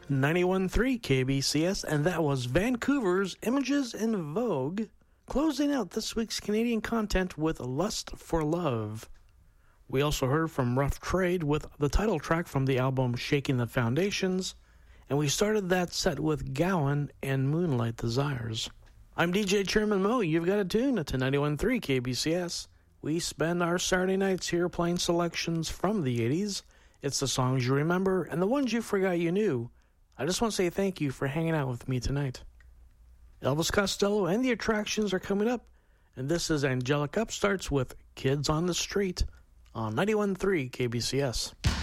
91.3 KBCS, and that was Vancouver's Images in Vogue, closing out this week's Canadian content with Lust for Love. We also heard from Rough Trade with the title track from the album Shaking the Foundations, and we started that set with Gowan and Moonlight Desires. I'm DJ Chairman Mo. You've got a tune to 91.3 KBCS. We spend our Saturday nights here playing selections from the 80s. It's the songs you remember and the ones you forgot you knew. I just want to say thank you for hanging out with me tonight. Elvis Costello and the Attractions are coming up, and this is Angelic Upstarts with Kids on the Street on 91.3 KBCS.